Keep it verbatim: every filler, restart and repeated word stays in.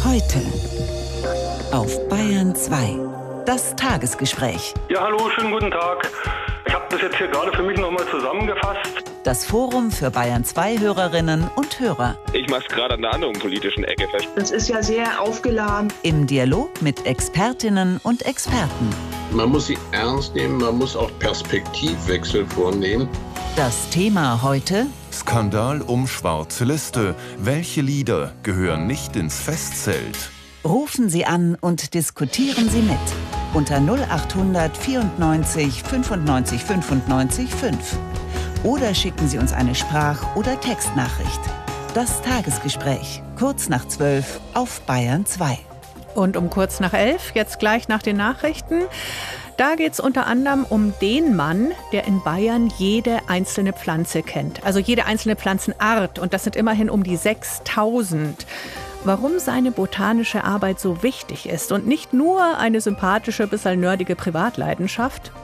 Heute auf Bayern zwei. Das Tagesgespräch. Ja, hallo, schönen guten Tag. Ich habe das jetzt hier gerade für mich nochmal zusammengefasst. Das Forum für Bayern zwei Hörerinnen und Hörer. Ich mache es gerade an einer anderen politischen Ecke fest. Das ist ja sehr aufgeladen. Im Dialog mit Expertinnen und Experten. Man muss sie ernst nehmen, man muss auch Perspektivwechsel vornehmen. Das Thema heute: Skandal um schwarze Liste. Welche Lieder gehören nicht ins Festzelt? Rufen Sie an und diskutieren Sie mit. Unter null acht hundert vierundneunzig fünfundneunzig fünfundneunzig fünf. Oder schicken Sie uns eine Sprach- oder Textnachricht. Das Tagesgespräch, kurz nach zwölf auf Bayern zwei. Und um kurz nach elf, jetzt gleich nach den Nachrichten, da geht es unter anderem um den Mann, der in Bayern jede einzelne Pflanze kennt. Also jede einzelne Pflanzenart. Und das sind immerhin um die sechstausend. Warum seine botanische Arbeit so wichtig ist und nicht nur eine sympathische, bisschen nerdige Privatleidenschaft,